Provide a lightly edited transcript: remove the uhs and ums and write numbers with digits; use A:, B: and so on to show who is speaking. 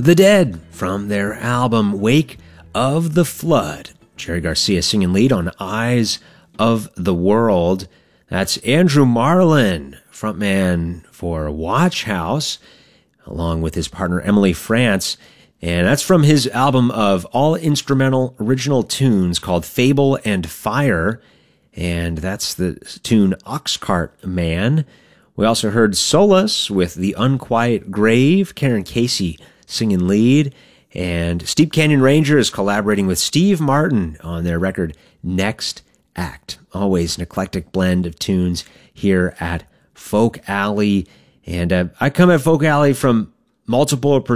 A: The Dead from their album Wake of the Flood. Jerry Garcia singing lead on Eyes of the World. That's Andrew Marlin, frontman for Watch House, along with his partner Emily France. And that's from his album of all-instrumental original tunes called Fable and Fire. And that's the tune Oxcart Man. We also heard Solace with The Unquiet Grave, Karen Casey singing lead. And Steep Canyon Ranger is collaborating with Steve Martin on their record Next Act. Always an eclectic blend of tunes here at Folk Alley. And I come at Folk Alley from multiple